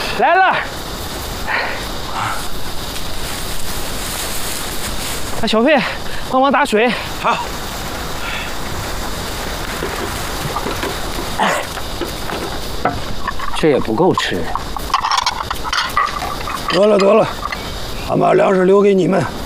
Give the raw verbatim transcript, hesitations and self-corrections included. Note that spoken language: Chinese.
来了。啊，小费，帮忙打水。 好。 这也不够吃。 得了得了，俺把粮食留给你们。